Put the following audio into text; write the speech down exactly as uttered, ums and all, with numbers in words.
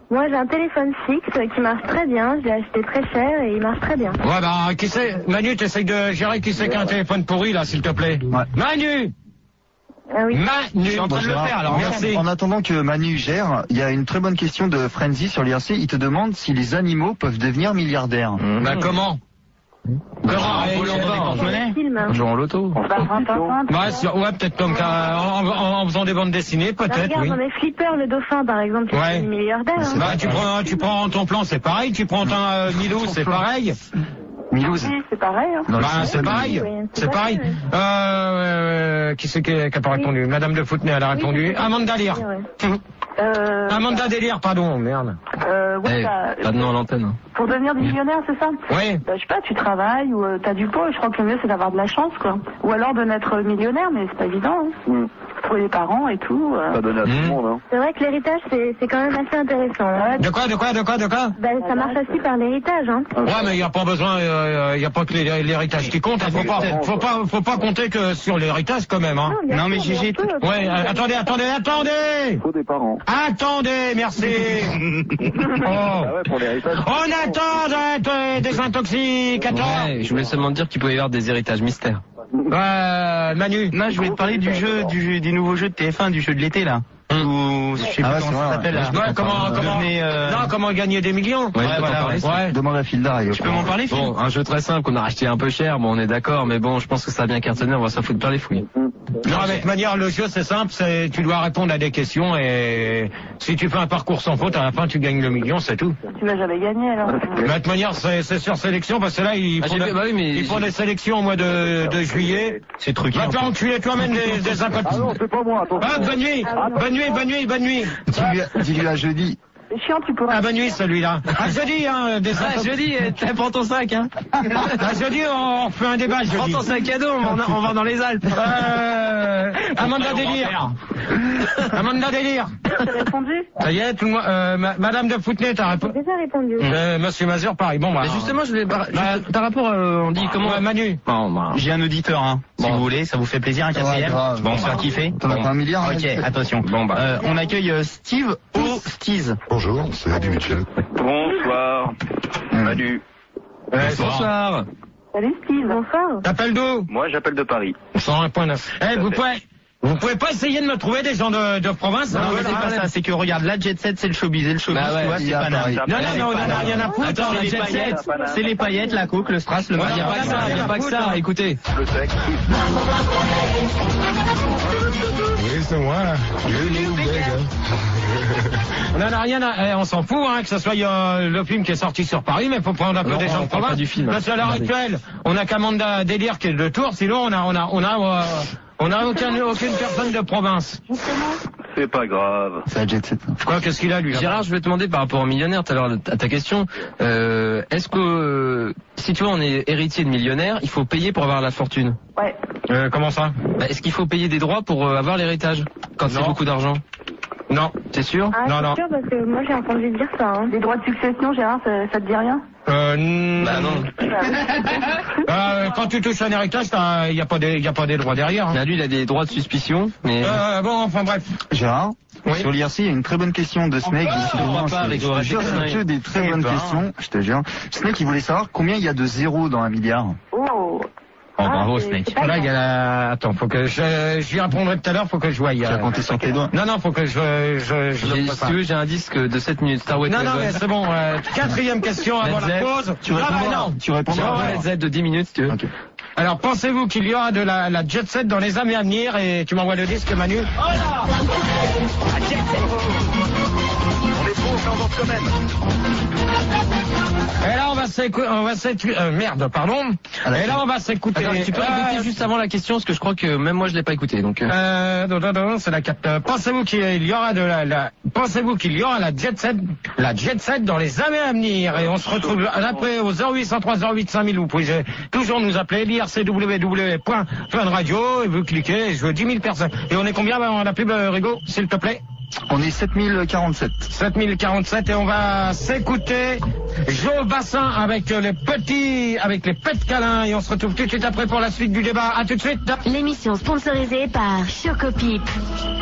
Moi, j'ai un téléphone fixe qui marche très bien. Je l'ai acheté très cher et il marche très bien. Ouais, bah, qui c'est? Manu, t'essayes de gérer qui c'est qui a un téléphone pourri, là, s'il te plaît. Ouais. Manu! Ah oui. Manu! Je suis en train de le faire, alors merci. En attendant que Manu gère, il y a une très bonne question de Frenzy sur l'I R C. Il te demande si les animaux peuvent devenir milliardaires. Mmh. Bah, comment? Comment? Faut leur donner porte-monnaie. Film. Jouons en loto. Ouais, sur- ouais, peut-être comme qu'à- en, en, en faisant des bandes dessinées, Bah, peut-être, regarde, oui. on est Flipper, le dauphin, par exemple, c'est Ouais. une milliardaire. Hein. Bah, tu prends, tu prends ton plan, c'est pareil. Tu prends ton euh, Milou, c'est pareil. Milouz. Oui, c'est pareil. Hein. Non, Bah, le c'est système, pareil. Oui, c'est C'est pareil, pareil. Euh, euh, qui c'est qui qui a pas répondu? Madame de Foutenay, elle a répondu. Oui, c'est Amanda Lear. ouais. Euh, Amanda Délire, pardon, merde. euh, ouais, Eh, bah, pas de nom à l'antenne. pour devenir millionnaire, c'est ça? Oui. Bah, je sais pas, tu travailles ou euh, t'as du pot, et je crois que le mieux c'est d'avoir de la chance, quoi. Ou alors de naître millionnaire, mais c'est pas évident, hein. Mm. Trouver les parents et tout. euh. Pas donné à tout Mmh. le monde, hein. C'est vrai que l'héritage, c'est c'est quand même assez intéressant. Hein. De quoi, de quoi, de quoi, de quoi? Bah, ça marche aussi par l'héritage. Hein. Ouais, mais il n'y a pas besoin, il euh, n'y a pas que l'hé- l'héritage qui compte. Faut pas, faut pas, faut pas compter que sur l'héritage quand même, hein. bien Non, mais sûr, Gégé, on peut. Ouais, euh, attendez, attendez, attendez! Faut des parents. Attendez, merci! Oh. Ah ouais, pour l'héritage. On attend des, des intoxicateurs! Ouais, je voulais seulement dire qu'il pouvait y avoir des héritages mystères. Euh, Manu. Non, je voulais te parler du jeu, du jeu, du nouveau jeu de T F un, du jeu de l'été, là. Ou, je sais Ah pas ouais, comment c'est ça vrai, s'appelle, ouais. là. Ouais, comment, comment, Devenez, euh, non, comment gagner des millions? Ouais, Ouais, je peux voilà, t'en parler. Ouais. Demande à Phil Darry. Tu peux m'en parler, Phil? Bon, un jeu très simple qu'on a racheté un peu cher, bon on est d'accord, mais bon je pense que ça a bien cartonné, on va s'en foutre par les fouilles. Non, avec manière, le jeu c'est simple, c'est, tu dois répondre à des questions et si tu fais un parcours sans faute, à la fin tu gagnes le million, c'est tout. Tu vas jamais gagner, alors. De toute manière, c'est, c'est sur sélection parce que là, ils Ah, font, j'ai des- fait- bah oui, mais ils font j'ai- des sélections au mois de, de juillet. C'est truqué. Va te faire enculer toi-même des, des impôts. Ah non, c'est pas moi, attention. Ah, bonne nuit, bonne nuit, bonne nuit, bonne nuit. Dis-lui dis-lui à jeudi. C'est chiant, tu pourras. Ah, bonne nuit celui-là. Ah, jeudi, hein, des Ah, impôts. jeudi, eh, prends ton sac, hein. Ah, jeudi, on fait un débat, Prends jeudi. ton sac à dos, on va, on va dans les Alpes. Euh, Amanda Délire. Amanda Délire. T'as répondu? Ça y est, tout le monde, euh, ma- Madame de Foutenay, t'as J'ai répondu. déjà répondu. Euh, Monsieur Mazur, pareil. Bon, bah. Mais justement, je voulais par, Bah, juste par rapport, euh, on dit comment. Ouais, Manu. Bon, bah, J'ai un auditeur, hein. Si Bon. vous voulez, ça vous fait plaisir, un quatrième? grave. Bon, on se fait kiffer. T'en as Bon. pas un milliard, Ok, hein, attention. Bon, bah. Euh, on accueille euh, Steve O. Steez. Bonjour, c'est Eddie Mitchell. Bonsoir. Salut. Bonsoir. Salut, Steve. Bonsoir. T'appelles d'où? Moi, j'appelle de Paris. cent un point neuf. Eh, vous pouvez, vous pouvez pas essayer de me trouver des gens de, de province, Non, hein, mais c'est voilà. pas ça, c'est que regarde, la jet set, c'est le showbiz, et le showbiz, Bah ouais, tu vois, il c'est y a pas Paris. naze. Non, non, non, on en a rien à foutre. Attends, la les jet paillettes, set. c'est les paillettes, la coke, le strass, le Ouais, Il n'y a maillard. pas que ça, il n'y a pas que ça, écoutez. Le sexe. On en a rien à, eh, on s'en fout, hein, que ce soit euh, le film qui est sorti sur Paris, mais faut prendre un peu Non, des on gens de parle pas province. du film. Parce qu'à l'heure actuelle, on a qu'Amanda Délire qui est de Tours, sinon on a, on a, on a, euh, on a aucun, aucune personne de province. C'est pas grave. C'est la jet set. Quoi, qu'est-ce qu'il a, lui, là? Gérard, je vais te demander par rapport aux millionnaires, tout à l'heure, à ta question, euh, est-ce que, euh, si tu vois, on est héritier de millionnaire, il faut payer pour avoir la fortune? Ouais. Euh, comment ça? Bah, est-ce qu'il faut payer des droits pour euh, avoir l'héritage? Quand c'est Non. beaucoup d'argent? Non. T'es sûr? Ah, Non, c'est non. sûr, parce que moi, j'ai entendu dire ça. Hein. Les droits de succession, Gérard, ça, ça te dit rien? Euh, n- Bah non. Euh, quand tu touches un héritage, il n'y a pas des, y a pas des droits derrière, hein. Là, lui, il a des droits de suspicion, mais... Euh, bon, enfin bref. Gérard, Oui. sur l'I R C, il y a une très bonne question de Snake. Décidément, pas je- avec je vos te jure, réflexions. c'est que des très Eh bonnes ben. questions, je te jure. Snake, il voulait savoir combien il y a de zéros dans un milliard. Oh. Oh, bravo, Ah, c'est- Snake. c'est pas Voilà, il y grave. a la... Attends, faut que je, j'y répondrai tout à l'heure, faut que je voie. Tu vas compter sur tes doigts. Non, non, faut que je, je, je J'ai- le si prépare. tu veux, j'ai un disque de sept minutes, Star Wars. Non, non, mais c'est bon. Euh, quatrième question avant Led la Zepp. pause. Tu Ah, répondras. bah, non. Tu répondras. Ouais, ouais. Led Zepp de dix minutes, si tu veux. Ok. Alors, pensez-vous qu'il y aura de la, la jet set dans les années à venir et tu m'envoies le disque, Manu? On est faux, on s'en quand même. Et là, on va s'écouter, on va s'écouter, euh, merde, pardon. Et là, on va s'écouter. Attends, tu peux Euh, répéter juste avant la question, parce que je crois que même moi, je l'ai pas écouté, donc... euh, Euh, non, non, non, c'est la cap. euh, Pensez-vous qu'il y aura de la, la pensez-vous qu'il y aura la jet set, la jet set dans les années à venir? Et on se retrouve après au zéro huit cent trois zéro huit cinq mille. Vous pouvez toujours nous appeler, l'I R C W W point fun radio, et vous cliquez, et je veux dix mille personnes. Et on est combien dans la pub, euh, Rigo, s'il te plaît? On est sept mille quarante-sept. sept mille quarante-sept, et on va s'écouter Joe Bassin avec les petits, avec les pets câlins, et on se retrouve tout de suite après pour la suite du débat. À tout de suite. L'émission sponsorisée par Chocopip.